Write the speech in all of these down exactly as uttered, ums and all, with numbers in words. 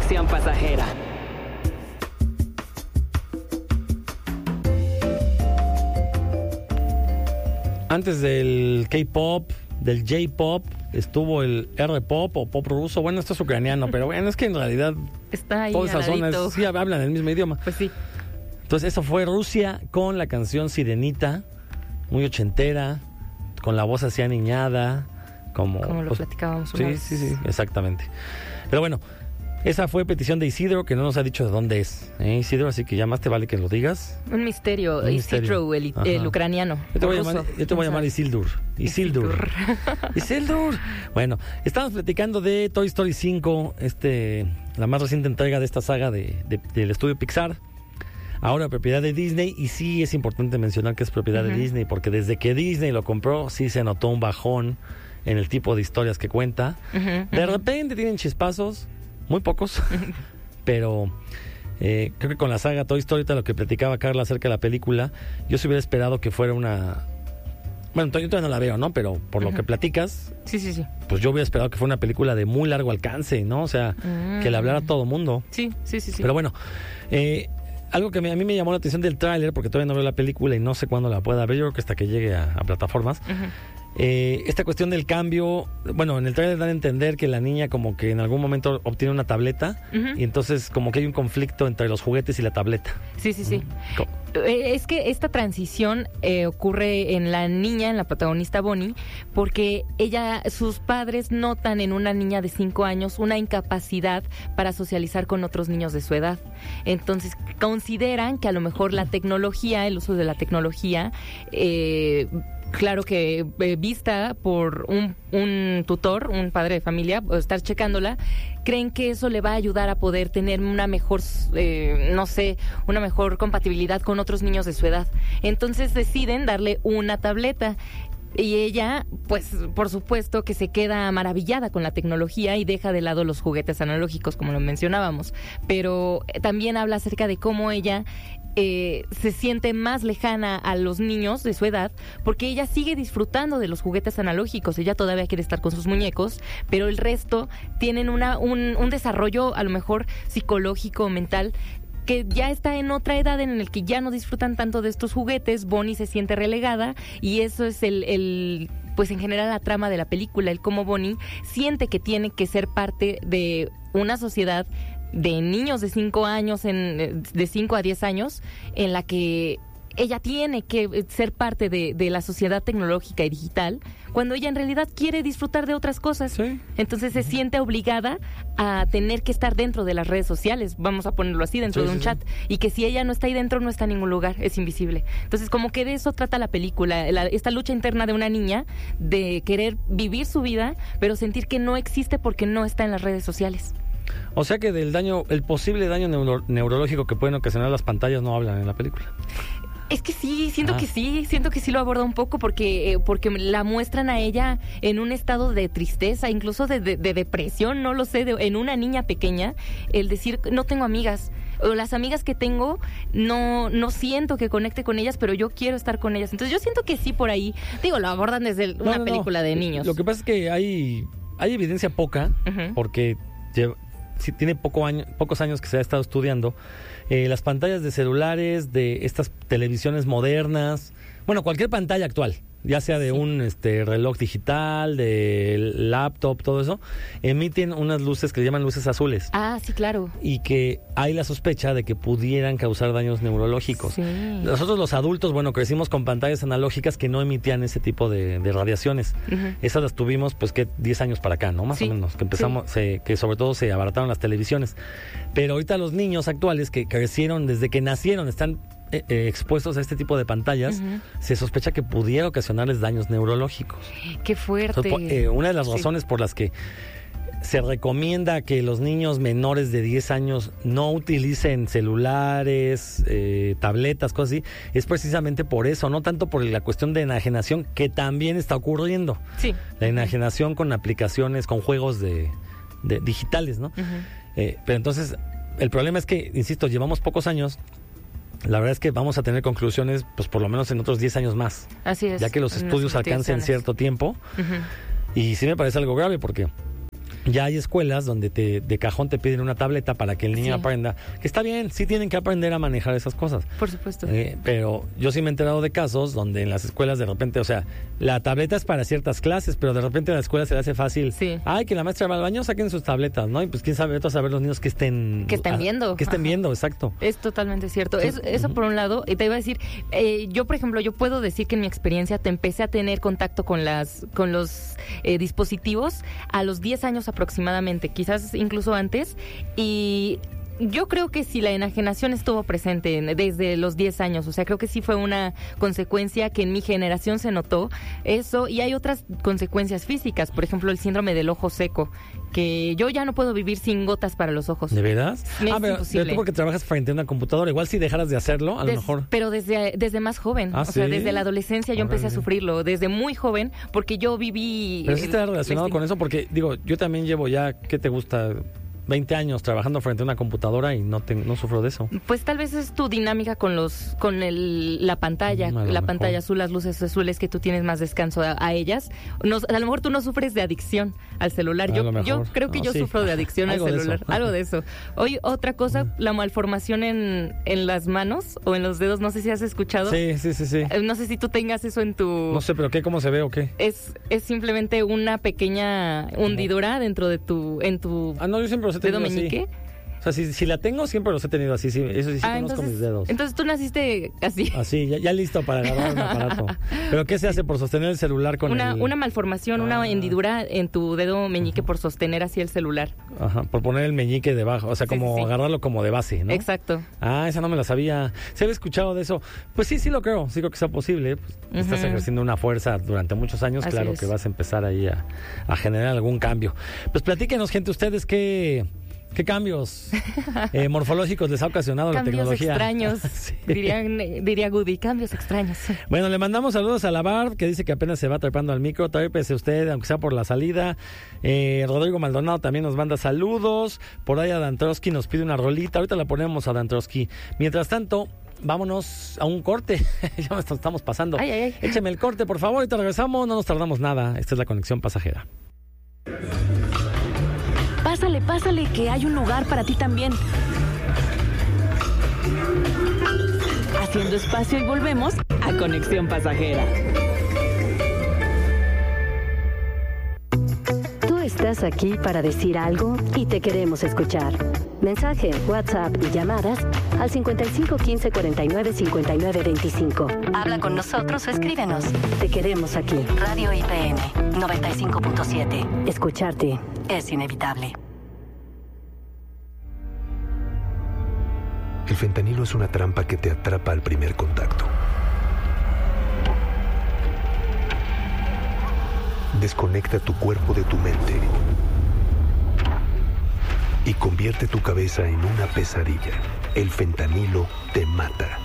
atracción pasajera. Antes del K-pop, del J-pop, estuvo el R-pop o pop ruso. Bueno, esto es ucraniano, pero bueno, es que en realidad está ahí todas esas zonas sí hablan el mismo idioma. Pues sí. Entonces eso fue Rusia con la canción Sirenita, muy ochentera, con la voz así aniñada, como... Como lo pues, platicábamos una sí, vez. sí, sí, exactamente. Pero bueno, esa fue petición de Isidro, que no nos ha dicho de dónde es, ¿eh, Isidro? Así que ya más te vale que lo digas. Un misterio, Un Isidro, el, el ucraniano. Yo te voy a llamar, yo te voy a llamar Isildur. Isildur. Isildur. Bueno, estamos platicando de Toy Story cinco, este, la más reciente entrega de esta saga de, de, del estudio Pixar. Ahora propiedad de Disney, y sí es importante mencionar que es propiedad uh-huh. de Disney, porque desde que Disney lo compró, sí se notó un bajón en el tipo de historias que cuenta. Uh-huh. De repente tienen chispazos, muy pocos, pero eh, creo que con la saga Toy Story, lo que platicaba Carla acerca de la película, yo se hubiera esperado que fuera una... Bueno, yo todavía no la veo, ¿no? Pero por uh-huh. lo que platicas, sí, sí, sí. pues yo hubiera esperado que fuera una película de muy largo alcance, ¿no? O sea, uh-huh. que le hablara a todo mundo. Sí, sí, sí, sí. Pero bueno, eh, algo que me, a mí me llamó la atención del tráiler, porque todavía no veo la película y no sé cuándo la pueda ver, yo creo que hasta que llegue a, a plataformas. Uh-huh. Eh, esta cuestión del cambio, bueno, en el trailer dan a entender que la niña como que en algún momento obtiene una tableta uh-huh. y entonces como que hay un conflicto entre los juguetes y la tableta. Sí, sí, sí. ¿Cómo? Es que esta transición eh, ocurre en la niña, en la protagonista Bonnie, porque ella, sus padres notan en una niña de cinco años una incapacidad para socializar con otros niños de su edad. Entonces consideran que a lo mejor la tecnología, el uso de la tecnología, eh, claro que eh, vista por un, un tutor, un padre de familia, o estar checándola, creen que eso le va a ayudar a poder tener una mejor, eh, no sé, una mejor compatibilidad con otros niños de su edad. Entonces deciden darle una tableta. Y ella, pues, por supuesto que se queda maravillada con la tecnología y deja de lado los juguetes analógicos, como lo mencionábamos. Pero también habla acerca de cómo ella eh, se siente más lejana a los niños de su edad, porque ella sigue disfrutando de los juguetes analógicos. Ella todavía quiere estar con sus muñecos, pero el resto tienen una un, un desarrollo, a lo mejor psicológico, mental, que ya está en otra edad en el que ya no disfrutan tanto de estos juguetes. Bonnie se siente relegada y eso es el, el pues en general la trama de la película, el cómo Bonnie siente que tiene que ser parte de una sociedad de niños de cinco años, en, de cinco a diez años, en la que ella tiene que ser parte de, de la sociedad tecnológica y digital, cuando ella en realidad quiere disfrutar de otras cosas. Sí. Entonces se siente obligada a tener que estar dentro de las redes sociales, vamos a ponerlo así, dentro sí, de un sí, chat, sí. Y que si ella no está ahí dentro, no está en ningún lugar, es invisible. Entonces como que de eso trata la película, la, esta lucha interna de una niña, de querer vivir su vida, pero sentir que no existe porque no está en las redes sociales. O sea que del daño, el posible daño neuro, neurológico que pueden ocasionar las pantallas no hablan en la película. Es que sí, siento ah. que sí, siento que sí lo aborda un poco porque eh, porque la muestran a ella en un estado de tristeza, incluso de, de, de depresión, no lo sé, de, en una niña pequeña, el decir, no tengo amigas, o las amigas que tengo, no no siento que conecte con ellas, pero yo quiero estar con ellas. Entonces yo siento que sí por ahí, digo, lo abordan desde no, una no, película no. de niños. Lo que pasa es que hay, hay evidencia poca, uh-huh. porque lleva, si tiene poco año, pocos años que se ha estado estudiando, eh, las pantallas de celulares, de estas televisiones modernas, bueno, cualquier pantalla actual, ya sea de sí. un este reloj digital, de laptop, todo eso, emiten unas luces que le llaman luces azules. Ah, sí, claro. Y que hay la sospecha de que pudieran causar daños neurológicos. Sí. Nosotros los adultos, bueno, crecimos con pantallas analógicas que no emitían ese tipo de, de radiaciones. Uh-huh. Esas las tuvimos, pues, que diez años para acá, ¿no? Más sí. o menos, que empezamos, sí. se, que sobre todo se abarataron las televisiones. Pero ahorita los niños actuales que crecieron desde que nacieron, están Eh, eh, expuestos a este tipo de pantallas, uh-huh. se sospecha que pudiera ocasionarles daños neurológicos. ¡Qué fuerte! Entonces, eh, una de las razones sí. por las que se recomienda que los niños menores de diez años no utilicen celulares, eh, tabletas, cosas así, es precisamente por eso, no tanto por la cuestión de enajenación, que también está ocurriendo. Sí. La enajenación con aplicaciones, con juegos de, de digitales, ¿no? Uh-huh. Eh, pero entonces, el problema es que, insisto, llevamos pocos años. La verdad es que vamos a tener conclusiones, pues por lo menos en otros diez años más. Así es. Ya que los estudios alcancen cierto tiempo. Uh-huh. Y sí me parece algo grave porque ya hay escuelas donde te, de cajón te piden una tableta para que el niño sí. aprenda, que está bien, sí tienen que aprender a manejar esas cosas. Por supuesto. Eh, pero yo sí me he enterado de casos donde en las escuelas de repente, o sea, la tableta es para ciertas clases, pero de repente en la escuela se le hace fácil. Sí. Ay, que la maestra va al baño, saquen sus tabletas, ¿no? Y pues quién sabe, a saber los niños que estén... Que estén viendo. A, que estén Ajá. viendo, exacto. Es totalmente cierto. Eso, eso por un lado. Y te iba a decir, eh, yo por ejemplo, yo puedo decir que en mi experiencia te empecé a tener contacto con las con los eh, dispositivos a los diez años aproximadamente, quizás incluso antes, y yo creo que sí, la enajenación estuvo presente desde los diez años, o sea, creo que sí fue una consecuencia que en mi generación se notó eso, y hay otras consecuencias físicas, por ejemplo, el síndrome del ojo seco, que yo ya no puedo vivir sin gotas para los ojos. ¿De veras? Me ah, pero, pero tú porque trabajas frente a una computadora, igual si dejaras de hacerlo, a Des, lo mejor. Pero desde, desde más joven, ¿Ah, o sí? sea, desde la adolescencia yo Órale. empecé a sufrirlo, desde muy joven, porque yo viví... Pero sí está relacionado el, con eso, porque digo, yo también llevo ya, ¿qué te gusta? veinte años trabajando frente a una computadora y no te, no sufro de eso. Pues tal vez es tu dinámica con los con el, la pantalla, mm, la mejor. pantalla azul, las luces azules, que tú tienes más descanso a, a ellas. No, a lo mejor tú no sufres de adicción al celular. Yo, yo creo que no, yo sí. sufro de adicción al celular. Algo de eso. Hoy otra cosa, mm. la malformación en, en las manos o en los dedos, no sé si has escuchado. Sí, sí, sí, sí. Eh, no sé si tú tengas eso en tu... No sé, pero ¿qué? ¿Cómo se ve o qué? Es, es simplemente una pequeña hundidura dentro de tu... en tu ah, no, yo siempre los he tenido dedo meñique. Así. O sea, si, si la tengo, siempre los he tenido así. Sí, eso sí, sí ah, conozco entonces, mis dedos. Entonces tú naciste así. Así, ya, ya listo para agarrar un aparato. ¿Pero qué se hace por sostener el celular con una, el...? Una malformación, ah. una hendidura en tu dedo meñique por sostener así el celular. Ajá, por poner el meñique debajo. O sea, como sí, sí. agarrarlo como de base, ¿no? Exacto. Ah, esa no me la sabía. ¿Se había escuchado de eso? Pues sí, sí lo creo. Sí creo que sea posible. Pues, uh-huh. Estás ejerciendo una fuerza durante muchos años. Así claro es. Que vas a empezar ahí a, a generar algún cambio. Pues platíquenos, gente, ustedes qué... ¿Qué cambios eh, morfológicos les ha ocasionado cambios la tecnología? Cambios extraños, sí. Dirían, diría Goody, cambios extraños. Bueno, le mandamos saludos a la Barb, que dice que apenas se va trepando al micro. Trépese usted, aunque sea por la salida. Eh, Rodrigo Maldonado también nos manda saludos. Por ahí Adán Trotsky nos pide una rolita. Ahorita la ponemos a Adán Trotsky. Mientras tanto, vámonos a un corte. Ya nos estamos pasando. Ay, ay, ay. Écheme el corte, por favor. Ahorita regresamos. No nos tardamos nada. Esta es la conexión pasajera. Pásale, pásale, que hay un lugar para ti también. Haciendo espacio y volvemos a Conexión Pasajera. Tú estás aquí para decir algo y te queremos escuchar. Mensaje, WhatsApp y llamadas al cincuenta y cinco quince cuarenta y nueve cincuenta y nueve veinticinco. Habla con nosotros o escríbenos. Te queremos aquí. Radio I P N noventa y cinco punto siete. Escucharte es inevitable. El fentanilo es una trampa que te atrapa al primer contacto. Desconecta tu cuerpo de tu mente y convierte tu cabeza en una pesadilla. El fentanilo te mata.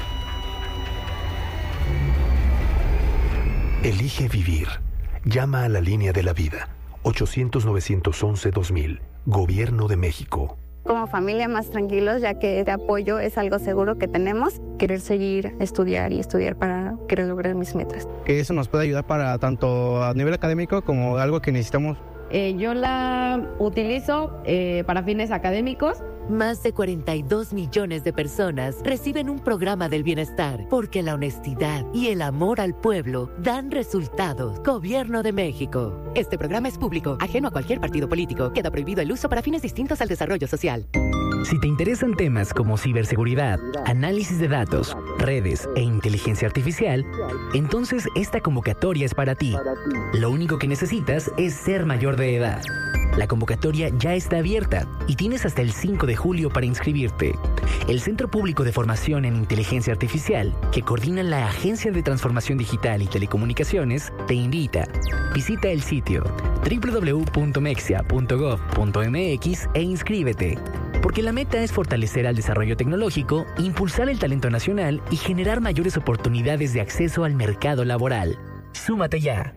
Elige vivir. Llama a la línea de la vida. ochocientos, novecientos once, dos mil. Gobierno de México. Como familia más tranquilos, ya que este apoyo es algo seguro que tenemos. Querer seguir, estudiar y estudiar para querer lograr mis metas. Que eso nos puede ayudar para tanto a nivel académico como algo que necesitamos. Eh, yo la utilizo eh, para fines académicos. Más de cuarenta y dos millones de personas reciben un programa del bienestar porque la honestidad y el amor al pueblo dan resultados. Gobierno de México. Este programa es público, ajeno a cualquier partido político. Queda prohibido el uso para fines distintos al desarrollo social. Si te interesan temas como ciberseguridad, análisis de datos, redes e inteligencia artificial, entonces esta convocatoria es para ti. Lo único que necesitas es ser mayor de edad. La convocatoria ya está abierta y tienes hasta el cinco de julio para inscribirte. El Centro Público de Formación en Inteligencia Artificial, que coordina la Agencia de Transformación Digital y Telecomunicaciones, te invita. Visita el sitio doble u doble u doble u punto mexia punto gov punto m x e inscríbete. Porque la meta es fortalecer al desarrollo tecnológico, impulsar el talento nacional y generar mayores oportunidades de acceso al mercado laboral. ¡Súmate ya!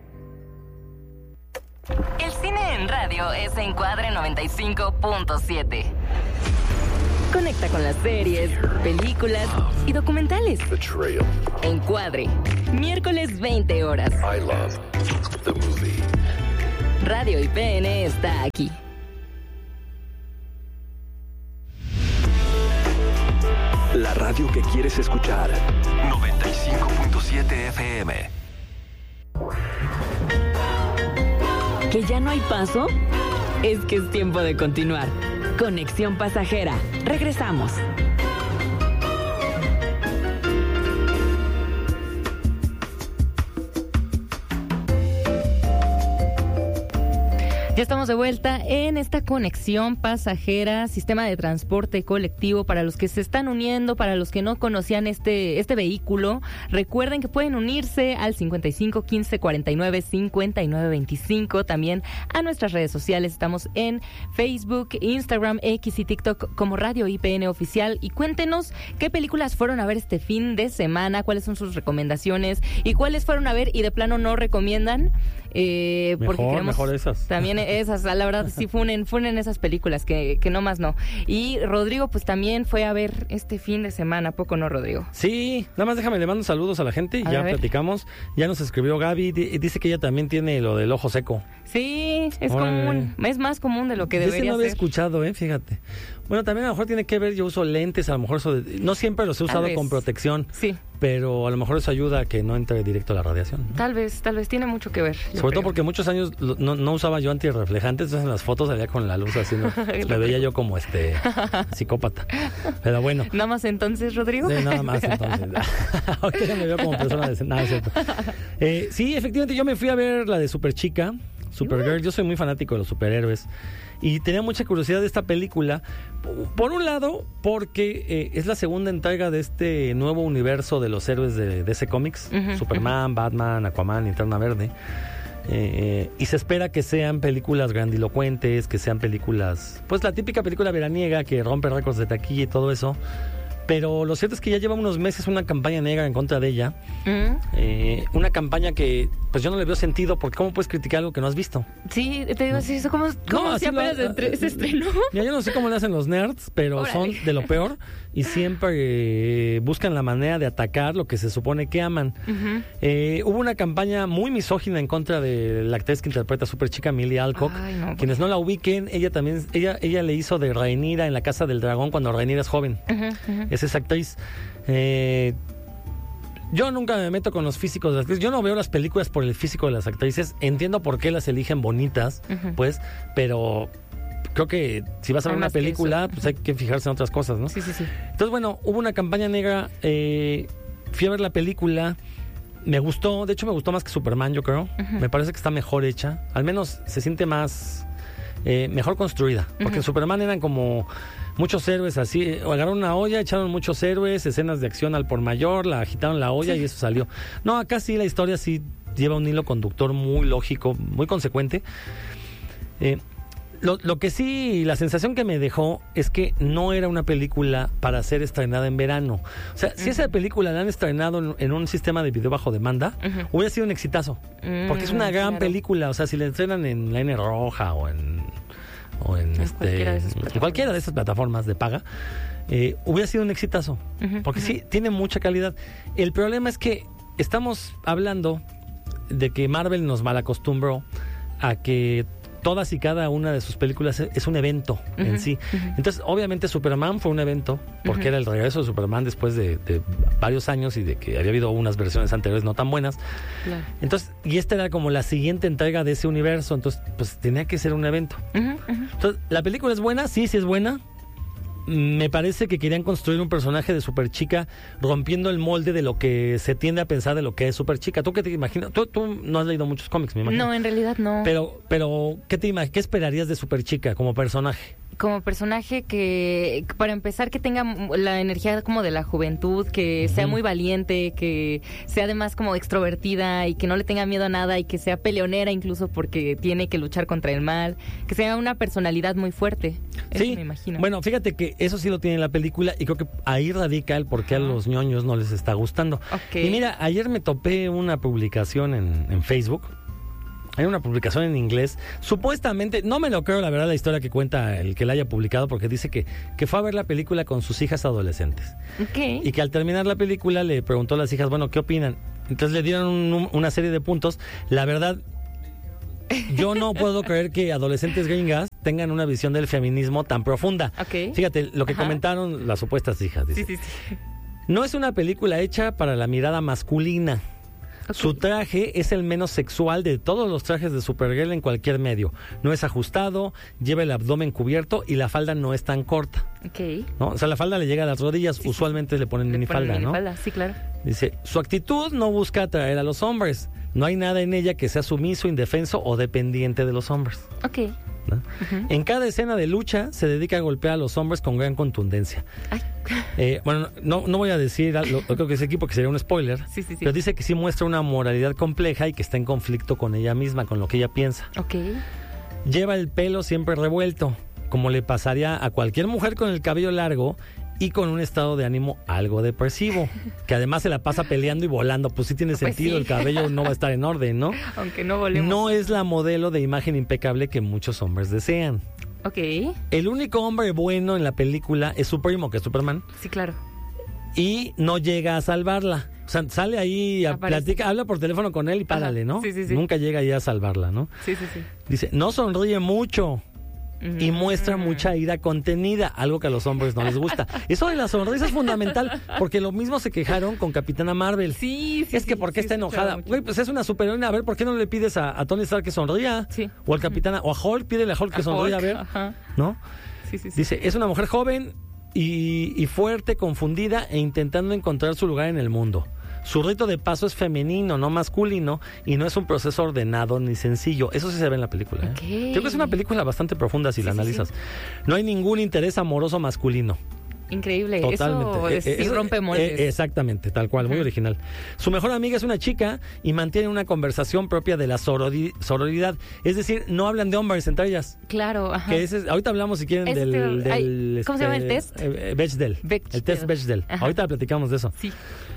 El cine en radio es Encuadre noventa y cinco punto siete. Conecta con las series, películas y documentales. Encuadre, miércoles veinte horas. I love the movie. Radio I P N está aquí. radio que quieres escuchar. noventa y cinco punto siete F M. ¿Que ya no hay paso? Es que es tiempo de continuar. Conexión Pasajera. Regresamos. Ya estamos de vuelta en esta conexión pasajera, sistema de transporte colectivo para los que se están uniendo, para los que no conocían este este vehículo. Recuerden que pueden unirse al cincuenta y cinco quince cuarenta y nueve cincuenta y nueve veinticinco, también a nuestras redes sociales. Estamos en Facebook, Instagram, X y TikTok como Radio I P N Oficial. Y cuéntenos qué películas fueron a ver este fin de semana, cuáles son sus recomendaciones y cuáles fueron a ver y de plano no recomiendan. Eh, mejor, porque queremos mejor esas. También esas, la verdad, sí funen, funen esas películas, que, que no más no. Y Rodrigo, pues también fue a ver este fin de semana, ¿a poco no, Rodrigo? Sí, nada más déjame, le mando saludos a la gente y a ya ver. platicamos. Ya nos escribió Gaby, di- dice que ella también tiene lo del ojo seco. Sí, es Órale. común, es más común de lo que Ese debería no había ser. escuchado, eh, fíjate. Bueno, también a lo mejor tiene que ver, yo uso lentes, a lo mejor eso de- no siempre los he Tal usado vez. con protección, Sí, pero a lo mejor eso ayuda a que no entre directo la radiación, ¿no? tal vez, tal vez tiene mucho que ver. yo Sobre todo creo. porque muchos años lo- no, no usaba yo antirreflejantes, entonces en las fotos salía con la luz así, ¿no? Me veía yo como este psicópata. Pero bueno, Nada más entonces, Rodrigo. sí, nada más entonces. Ahorita ya me veo como persona de nada, es cierto. Eh, sí, efectivamente, yo me fui a ver la de Superchica, Supergirl. Yo soy muy fanático de los superhéroes y tenía mucha curiosidad de esta película. Por un lado, porque eh, es la segunda entrega de este nuevo universo de los héroes de D C Comics, Ujú, Superman, Batman, Aquaman, Linterna Verde. Eh, y se espera que sean películas grandilocuentes, que sean películas, pues la típica película veraniega que rompe récords de taquilla y todo eso. Pero lo cierto es que ya lleva unos meses una campaña negra en contra de ella. Mm, Eh, una campaña que pues yo no le veo sentido, porque ¿cómo puedes criticar algo que no has visto? Sí, te digo, sí, eso como, como así si apenas lo- entre- se estrenó. Mira, yo no sé cómo le hacen los nerds, pero Órale. son de lo peor y siempre eh, buscan la manera de atacar lo que se supone que aman. Ujú. Eh, hubo una campaña muy misógina en contra de la actriz que interpreta a Superchica, Millie Alcock. Ay, no, Quienes no la ubiquen, ella también, ella, ella le hizo de Rhaenyra en La Casa del Dragón cuando Rhaenyra es joven. Ujú, ujú. Es esa actriz. Eh, yo nunca me meto con los físicos de las actrices. Yo no veo las películas por el físico de las actrices. Entiendo por qué las eligen bonitas, Ujú. pues, pero creo que si vas a Hay ver una más que película, eso. pues hay que fijarse en otras cosas, ¿no? Sí, sí, sí. Entonces, bueno, hubo una campaña negra. Eh, fui a ver la película. Me gustó. De hecho, me gustó más que Superman, yo creo. Ujú. Me parece que está mejor hecha. Al menos se siente más... eh, mejor construida. Porque Ujú. en Superman eran como muchos héroes así. eh, Agarraron una olla, echaron muchos héroes, escenas de acción al por mayor, la agitaron la olla Sí. y eso salió. No, acá sí la historia sí lleva un hilo conductor muy lógico, muy consecuente. Eh, Lo, lo que sí, la sensación que me dejó es que no era una película para ser estrenada en verano. O sea, si esa película la han estrenado en, en un sistema de video bajo demanda, Ujú. hubiera sido un exitazo. Mm, Porque es una gran claro. película. O sea, si la estrenan en la N Roja o en, o en, En este, cualquiera de esas en plataformas. cualquiera de esas plataformas de paga, eh, hubiera sido un exitazo. Ujú, Porque ujú. sí, tiene mucha calidad. El problema es que estamos hablando de que Marvel nos malacostumbró a que todas y cada una de sus películas es un evento en Ujú, sí. ujú. Entonces, obviamente Superman fue un evento, porque Ujú. era el regreso de Superman después de, de varios años y de que había habido unas versiones anteriores no tan buenas. Claro. Entonces, y esta era como la siguiente entrega de ese universo, entonces pues tenía que ser un evento. Ujú, ujú. Entonces, ¿la película es buena? Sí, sí es buena. Me parece que querían construir un personaje de Superchica rompiendo el molde de lo que se tiende a pensar de lo que es Superchica. ¿Tú qué te imaginas? Tú, tú no has leído muchos cómics, me imagino. No, en realidad no. Pero, pero ¿qué te imag- qué esperarías de Superchica como personaje? Como personaje que, para empezar, que tenga la energía como de la juventud, que sea Ujú. muy valiente, que sea además como extrovertida y que no le tenga miedo a nada y que sea peleonera incluso porque tiene que luchar contra el mal, que sea una personalidad muy fuerte. Eso Sí, me imagino. bueno, fíjate que eso sí lo tiene la película y creo que ahí radica el por qué a los ñoños no les está gustando. Ok. Y mira, ayer me topé una publicación en, en Facebook. Hay una publicación en inglés. Supuestamente, no me lo creo la verdad la historia que cuenta el que la haya publicado, porque dice que, que fue a ver la película con sus hijas adolescentes. Ok. Y que al terminar la película le preguntó a las hijas, bueno, ¿qué opinan? Entonces le dieron un- una serie de puntos. La verdad, yo no puedo creer que adolescentes gringas tengan una visión del feminismo tan profunda. Ok. Fíjate, lo que Ajá. comentaron las supuestas hijas. Dice, Sí, sí, sí. No es una película hecha para la mirada masculina. Okay. Su traje es el menos sexual de todos los trajes de Supergirl en cualquier medio. No es ajustado, lleva el abdomen cubierto y la falda no es tan corta. Okay. ¿No? O sea, la falda le llega a las rodillas, sí, usualmente sí. le ponen le minifalda, ponen minifalda, ¿no? Sí, claro. Dice, su actitud no busca atraer a los hombres. No hay nada en ella que sea sumiso, indefenso o dependiente de los hombres. Ok. ¿No? Uh-huh. En cada escena de lucha se dedica a golpear a los hombres con gran contundencia. Ay. Eh, bueno, no, no voy a decir lo, lo creo que es aquí porque sería un spoiler, sí, sí, sí. pero dice que sí muestra una moralidad compleja y que está en conflicto con ella misma, con lo que ella piensa. Ok. Lleva el pelo siempre revuelto, como le pasaría a cualquier mujer con el cabello largo y con un estado de ánimo algo depresivo, que además se la pasa peleando y volando. Pues sí tiene pues sentido, sí. el cabello no va a estar en orden, ¿no? Aunque no volemos. No es la modelo de imagen impecable que muchos hombres desean. Ok. El único hombre bueno en la película es su primo, que es Superman. Sí, claro. Y no llega a salvarla. O sea, sale ahí, a platica, habla por teléfono con él y párale, ¿no? Sí, sí, sí. Nunca llega ahí a salvarla, ¿no? Sí, sí, sí. Dice, no sonríe mucho. Mm. Y muestra mucha ira contenida, algo que a los hombres no les gusta. Eso de la sonrisa es fundamental, porque lo mismo se quejaron con Capitana Marvel. Sí, sí. Es que sí, ¿por qué sí, está enojada? Güey, pues es una superheroína, a ver, ¿por qué no le pides a, a Tony Stark que sonría? Sí. O al Capitana, o a Hulk, pídele a Hulk que a sonría, Hulk, a ver. Ajá. ¿No? Sí, sí, sí. Dice, es una mujer joven y, y fuerte, confundida e intentando encontrar su lugar en el mundo. Su rito de paso es femenino, no masculino, y no es un proceso ordenado ni sencillo. Eso sí se ve en la película. ¿eh? Okay. Creo que es una película bastante profunda si sí, la analizas. Sí, sí. No hay ningún interés amoroso masculino. Increíble. Totalmente. Eso, eh, sí rompe moldes. Eh, exactamente, tal cual, uh-huh. muy original. Su mejor amiga es una chica y mantiene una conversación propia de la sorori- sororidad. Es decir, no hablan de hombres entre ellas. Claro, ajá. Que ese, ahorita hablamos, si quieren, este, del... del ay, ¿Cómo este, se llama el test? Eh, Bechdel. Bechdel. El test Bechdel. Ajá. Ahorita platicamos de eso. Sí.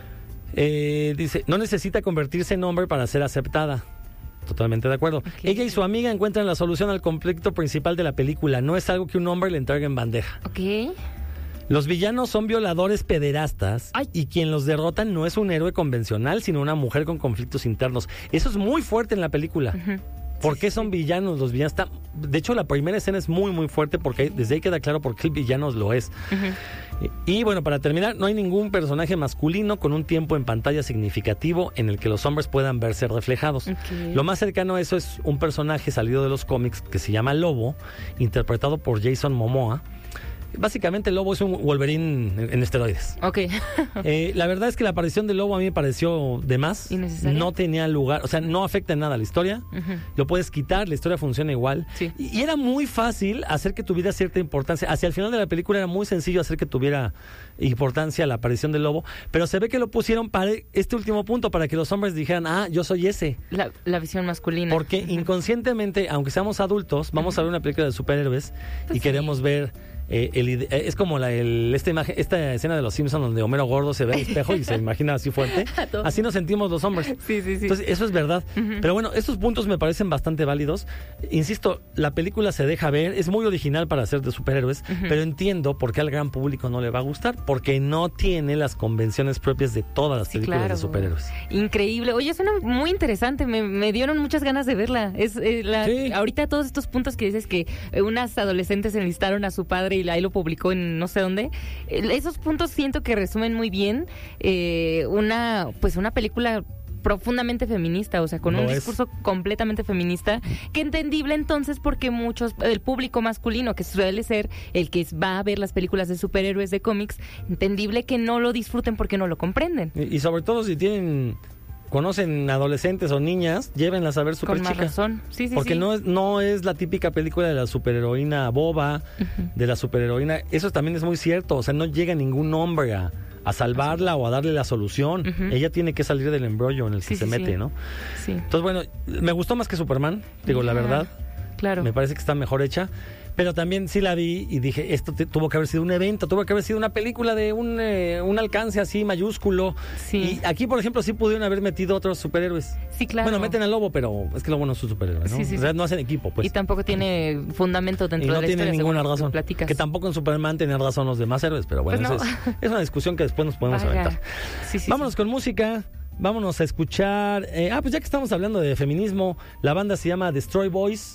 Eh, dice, no necesita convertirse en hombre para ser aceptada. Totalmente de acuerdo. Okay. Ella y su amiga encuentran la solución al conflicto principal de la película. No es algo que un hombre le entregue en bandeja. Ok. Los villanos son violadores pederastas. Ay. Y quien los derrotan no es un héroe convencional, sino una mujer con conflictos internos. Eso es muy fuerte en la película. Uh-huh. ¿Por qué son villanos? Los villanos están... De hecho, la primera escena es muy, muy fuerte porque desde ahí queda claro por qué el villano lo es. Uh-huh. Y, y bueno, para terminar, no hay ningún personaje masculino con un tiempo en pantalla significativo en el que los hombres puedan verse reflejados. Okay. Lo más cercano a eso es un personaje salido de los cómics que se llama Lobo, interpretado por Jason Momoa. Básicamente, Lobo es un Wolverine en, en esteroides. Ok. eh, la verdad es que la aparición de Lobo a mí me pareció de más. ¿Innecesaria? No tenía lugar, o sea, no afecta en nada a la historia. Uh-huh. Lo puedes quitar, la historia funciona igual. Sí. Y, y era muy fácil hacer que tuviera cierta importancia. Hacia el final de la película era muy sencillo hacer que tuviera importancia la aparición del Lobo. Pero se ve que lo pusieron para este último punto, para que los hombres dijeran, ah, yo soy ese. La, la visión masculina. Porque uh-huh. inconscientemente, aunque seamos adultos, vamos uh-huh. a ver una película de superhéroes pues y sí. queremos ver... Eh, el, eh, es como la, el, esta imagen, esta escena de Los Simpsons donde Homero gordo se ve al espejo y se imagina así fuerte. Así nos sentimos los hombres. Sí, sí, sí. Entonces, eso es verdad. Uh-huh. Pero bueno, estos puntos me parecen bastante válidos. Insisto, la película se deja ver, es muy original para ser de superhéroes, uh-huh. pero entiendo por qué al gran público no le va a gustar, porque no tiene las convenciones propias de todas las sí, películas claro. de superhéroes. Increíble. Oye, suena muy interesante. Me, me dieron muchas ganas de verla. Es eh, la, sí. Ahorita todos estos puntos que dices que eh, unas adolescentes enlistaron a su padre y ahí lo publicó en no sé dónde. Esos puntos siento que resumen muy bien eh, una, pues una película profundamente feminista, o sea, con no un es. discurso completamente feminista, que entendible entonces porque muchos, el público masculino, que suele ser el que va a ver las películas de superhéroes de cómics, entendible que no lo disfruten porque no lo comprenden. Y, y sobre todo si tienen... conocen adolescentes o niñas, llévenlas a ver Super Con más Chica. razón. Sí, sí, porque sí. no es no es la típica película de la superheroína boba, uh-huh. de la superheroína. Eso también es muy cierto. O sea, no llega ningún hombre a, a salvarla o a darle la solución. Uh-huh. Ella tiene que salir del embrollo en el que sí, se sí, mete, sí. ¿no? Sí. Entonces, bueno, me gustó más que Superman, digo, yeah. la verdad. Claro. Me parece que está mejor hecha. Pero también sí la vi y dije, esto te, tuvo que haber sido un evento, tuvo que haber sido una película de un, eh, un alcance así mayúsculo. Sí. Y aquí, por ejemplo, sí pudieron haber metido otros superhéroes. Sí, claro. Bueno, meten al Lobo, pero es que el Lobo no es un superhéroe, ¿no? Sí, sí, o sea, sí. no hacen equipo, pues. Y tampoco tiene fundamento dentro y no de la tiene historia. ninguna razón. Platicas. Que tampoco en Superman tenían razón los demás héroes, pero bueno, pues no. es, es una discusión que después nos podemos Vaya. aventar. Sí, sí, Vámonos sí. con música. Vámonos a escuchar. Eh, ah, pues ya que estamos hablando de feminismo, la banda se llama Destroy Boys.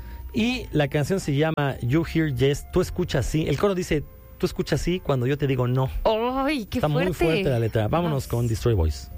Y la canción se llama You Hear Yes, tú escuchas sí. El coro dice, tú escuchas sí cuando yo te digo no. Oh, Ay, qué Está fuerte. muy fuerte la letra. Vámonos Vamos. con Destroy Boys.